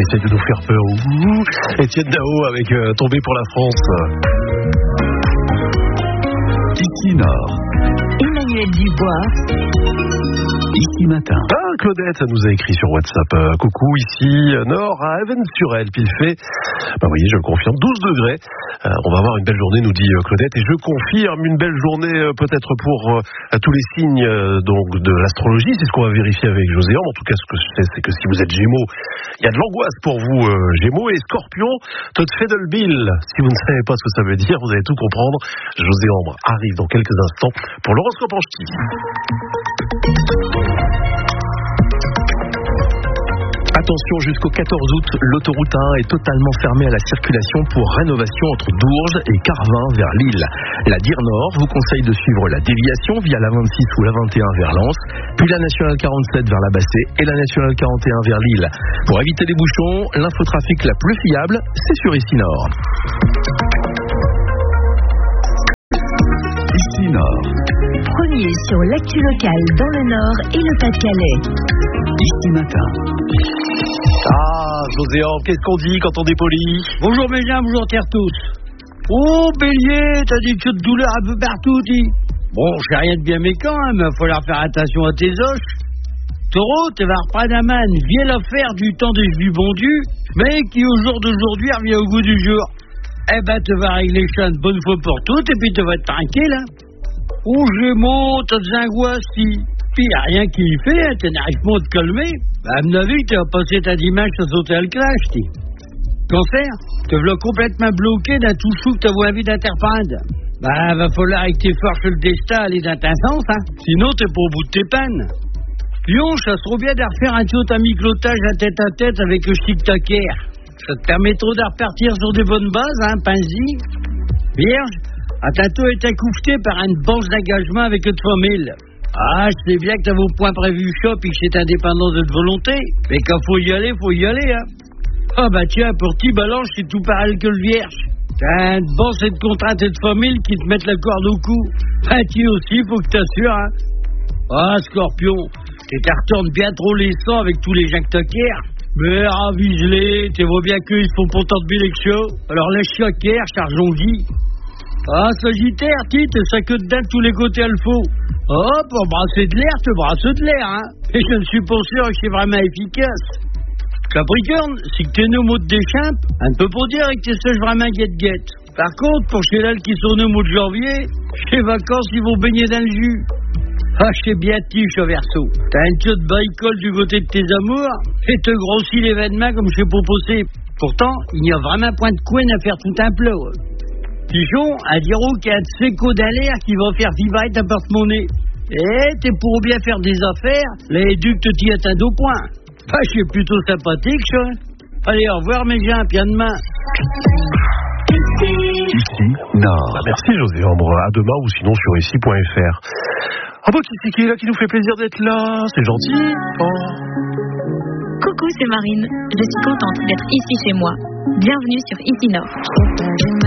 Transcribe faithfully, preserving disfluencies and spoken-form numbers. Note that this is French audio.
essaye de nous faire peur. Ouh, Étienne Dao avec euh, Tomber pour la France. Ici Nord. Emmanuel Dubois. Ici Matin. Ah, Claudette nous a écrit sur WhatsApp. Euh, coucou, ici Nord à Avesnes-sur-Helpe. Il fait, bah vous voyez, je le confirme, douze degrés. Euh, on va avoir une belle journée, nous dit euh, Claudette. Et je confirme une belle journée euh, peut-être pour euh, tous les signes euh, donc de l'astrologie. C'est ce qu'on va vérifier avec Joséan. En tout cas, ce que je sais, c'est que si vous êtes Gémeaux, il y a de l'angoisse pour vous, euh, Gémeaux. Et Scorpion, tot Fedelbill. Si vous ne savez pas ce que ça veut dire, vous allez tout comprendre. Joséan arrive dans quelques instants pour l'horoscope en ch'ti. Attention, jusqu'au quatorze août, l'autoroute un est totalement fermée à la circulation pour rénovation entre Dourges et Carvin vers Lille. La D I R Nord vous conseille de suivre la déviation via la vingt-six ou la vingt et un vers Lens, puis la nationale quarante-sept vers la Bassée et la nationale quarante et un vers Lille. Pour éviter les bouchons, l'infotrafic la plus fiable, c'est sur Ici Nord. Ici Nord. Premier sur l'actu locale dans le Nord et le Pas-de-Calais. Ici Matin. Ah, Joséan, qu'est-ce qu'on dit quand on est poli? Bonjour Méjean, bonjour terre tous. Oh Bélier, t'as des coups de douleur un peu partout, dis. Bon, je fais rien de bien mécant, hein, mais il va falloir faire attention à tes os. Taureau, tu vas reprendre un man, vieille l'affaire du temps des juifs bondus, mais qui au jour d'aujourd'hui revient au goût du jour. Eh ben, tu vas régler ça une bonne fois pour toutes, et puis tu vas être tranquille, hein. Oh Gémeaux, t'as des angoisses, si. Puis y a rien qui y fait, hein, tu n'arrives pas à te calmer. Ben, à mon avis, tu vas passer ta dimanche à sauter à le crash, t'es. Cancer, te voilà complètement bloqué d'un tout chou que t'as envie d'interprendre. Ben, va falloir avec tes forces le destin aller dans ton sens, hein. Sinon, t'es pas au bout de tes peines. Lion, ça serait bien de refaire un tout amicotage à tête à tête avec le chic-taquer. Ça te permettra de repartir sur des bonnes bases, hein, Pansy. Vierge, à tantôt été accoucheté par une banque d'engagement avec une famille. Ah, je sais bien que t'as vos points prévus shop et que c'est indépendant de volonté. Mais quand faut y aller, faut y aller, hein. Ah bah tiens, pour petit balance, c'est tout pareil que le vierge. T'as une banque et de contrainte et de famille qui te mettent la corde au cou. Ah, tu aussi, faut que t'assures, hein. Ah, Scorpion, t'es retourne bien trop les sangs avec tous les gens que t'acquiers. Mais avise-les, tu vois bien qu'ils se font pour tant de bilections. Alors laisse choquer, chargeons Guy. Ah, Sagittaire, tu t'es ça que dedans de tous les côtés, elle faut. Oh, pour brasser de l'air, te brasse de l'air, hein. Et je ne suis pas sûr que c'est vraiment efficace. Capricorne, si que t'es né au mot de déchamp, on ne peut pas dire que t'es sage vraiment guette-guette. Par contre, pour chez elle qui sont nés au mois de janvier, chez vacances, ils vont baigner dans le jus. Ah, je sais bien, tiche au Verseau. T'as une queue de baïcole du côté de tes amours, et te grossis l'événement comme je sais pas possible. Pourtant, il n'y a vraiment point de couenne à faire tout un plat. Pigeon, à dire qu'il y a un de ces codes d'air qui va faire vivre ta porte-monnaie. Eh, t'es pour bien faire des affaires, les ducs te t'y attendent au point. Bah, je suis plutôt sympathique, ça. Allez, au revoir, mes gens, puis à demain. Ici Nord. Ah, merci José Ambre, à demain ou sinon sur ici point f r. Ah bah qui c'est qui est là, qui nous fait plaisir d'être là, c'est gentil. Oh. Coucou, c'est Marine. Je suis contente d'être ici chez moi. Bienvenue sur Ici Nord.